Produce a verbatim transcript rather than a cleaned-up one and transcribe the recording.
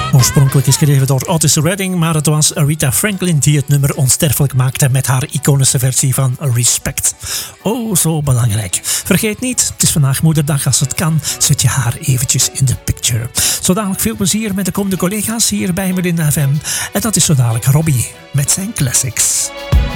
Oorspronkelijk geschreven door Otis Redding, maar het was Aretha Franklin die het nummer onsterfelijk maakte met haar iconische versie van Respect. Oh, zo belangrijk. Vergeet niet, het is vandaag moederdag. Als het kan, zet je haar eventjes in de picture. Zo dadelijk veel plezier met de komende collega's hier bij Melinda F M. En dat is zo dadelijk Robbie met zijn classics.